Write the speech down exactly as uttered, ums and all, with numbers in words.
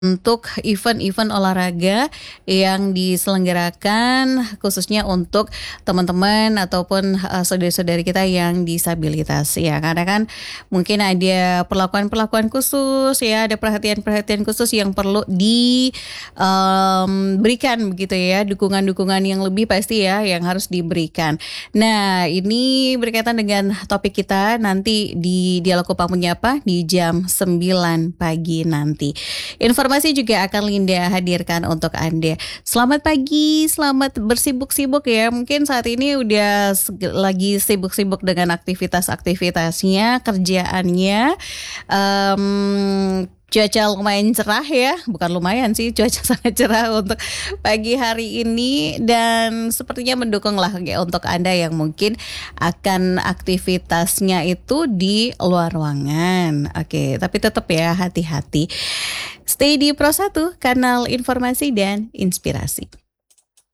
Untuk event-event olahraga yang diselenggarakan khususnya untuk teman-teman ataupun, eee, saudara-saudari kita yang disabilitas ya, karena kan mungkin ada perlakuan-perlakuan khusus ya, ada perhatian-perhatian khusus yang perlu di, mmm, berikan begitu ya, dukungan-dukungan yang lebih pasti ya yang harus diberikan. Nah, ini berkaitan dengan topik kita nanti di Dialog Kupang Menyapa di jam sembilan pagi nanti. Informasi juga akan Linda hadirkan untuk Anda. Selamat pagi, selamat bersibuk-sibuk ya. Mungkin saat ini udah seg- lagi sibuk-sibuk dengan aktivitas-aktivitasnya, kerjaannya. Em, cuaca lumayan cerah ya, bukan lumayan sih, cuaca sangat cerah untuk pagi hari ini dan sepertinya mendukung lah ya untuk Anda yang mungkin akan aktivitasnya itu di luar ruangan. Oke, tapi tetap ya hati-hati. Stay di Pro satu, kanal informasi dan inspirasi.